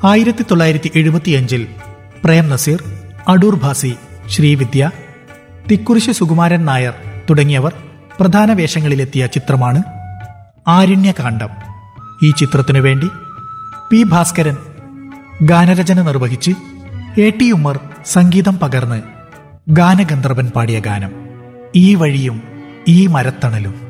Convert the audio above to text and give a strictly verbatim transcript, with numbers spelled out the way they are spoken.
ആയിരത്തി തൊള്ളായിരത്തി എഴുപത്തിയഞ്ചിൽ പ്രേം നസീർ, അടൂർ ഭാസി, ശ്രീവിദ്യ, തിക്കുറിശി സുകുമാരൻ നായർ തുടങ്ങിയവർ പ്രധാന വേഷങ്ങളിലെത്തിയ ചിത്രമാണ് ആരണ്യകാന്ഡം. ഈ ചിത്രത്തിനു വേണ്ടി പി ഭാസ്കരൻ ഗാനരചന നിർവഹിച്ച് എ ടി ഉമ്മർ സംഗീതം പകർന്ന് ഗാനഗന്ധർവൻ പാടിയ ഗാനം ഈ വഴിയും ഈ മരത്തണലും.